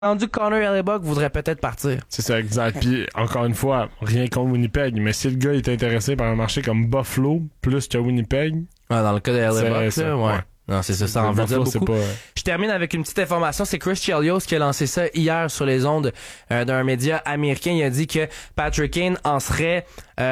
Rendu que Connor Hellebuyck voudrait peut-être partir. C'est ça, exact. Puis, encore une fois, rien contre Winnipeg, mais si le gars est intéressé par un marché comme Buffalo, plus que Winnipeg... Ah, dans le cas de Hellebuyck, c'est, là, ouais. Non, c'est ça en veut dire beaucoup. Pas... Je termine avec une petite information. C'est Chris Chelios qui a lancé ça hier sur les ondes d'un média américain. Il a dit que Patrick Kane en serait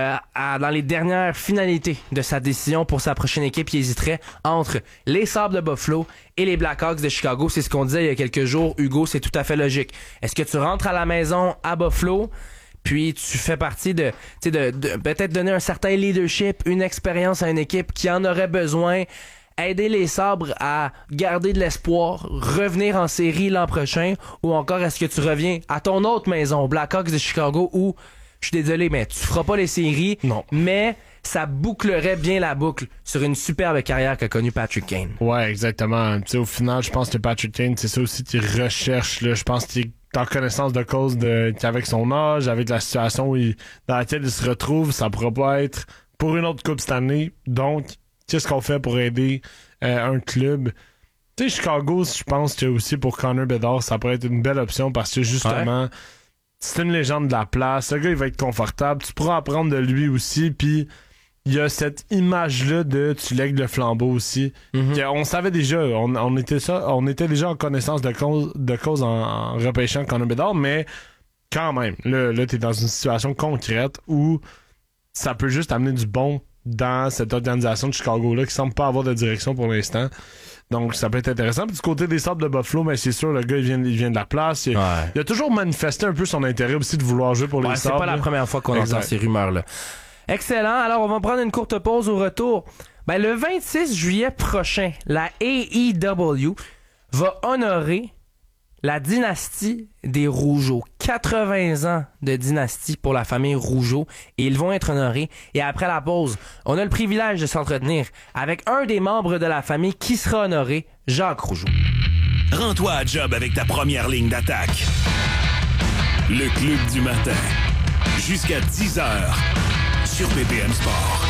dans les dernières finalités de sa décision pour sa prochaine équipe. Il hésiterait entre les Sabres de Buffalo et les Blackhawks de Chicago. C'est ce qu'on disait il y a quelques jours. Hugo, c'est tout à fait logique. Est-ce que tu rentres à la maison à Buffalo, puis tu fais partie de peut-être donner un certain leadership, une expérience à une équipe qui en aurait besoin, aider les Sabres à garder de l'espoir, revenir en série l'an prochain, ou encore est-ce que tu reviens à ton autre maison, Blackhawks de Chicago, où, je suis désolé, mais tu feras pas les séries, non, mais ça bouclerait bien la boucle sur une superbe carrière qu'a connue Patrick Kane. Ouais, exactement. Tu sais, au final, je pense que Patrick Kane, c'est ça aussi qu'il recherche, là. Je pense qu'il est en connaissance de cause qu'avec son âge, avec la situation dans laquelle il se retrouve, ça pourra pas être pour une autre coupe cette année. Donc, qu'est-ce qu'on fait pour aider un club? Tu sais, Chicago, je pense que aussi pour Connor Bedard, ça pourrait être une belle option parce que justement, c'est une légende de la place. Le gars, il va être confortable. Tu pourras apprendre de lui aussi. Puis, il y a cette image-là de tu lègues le flambeau aussi. Mm-hmm. On savait déjà, on était déjà en connaissance de cause en repêchant Connor Bedard, mais quand même, là t'es dans une situation concrète où ça peut juste amener du bon dans cette organisation de Chicago-là qui semble pas avoir de direction pour l'instant. Donc, ça peut être intéressant. Puis du côté des Sabres de Buffalo, mais c'est sûr, le gars, il vient de la place. Il a toujours manifesté un peu son intérêt aussi de vouloir jouer pour les Sabres. C'est pas la première fois qu'on entend ces rumeurs-là. Excellent. Alors, on va prendre une courte pause au retour. Le 26 juillet prochain, la AEW va honorer la dynastie des Rougeau. 80 ans de dynastie pour la famille Rougeau et ils vont être honorés. Et après la pause, on a le privilège de s'entretenir avec un des membres de la famille qui sera honoré, Jacques Rougeau. Rends-toi à job avec ta première ligne d'attaque. Le Club du matin. Jusqu'à 10h sur BPM Sport.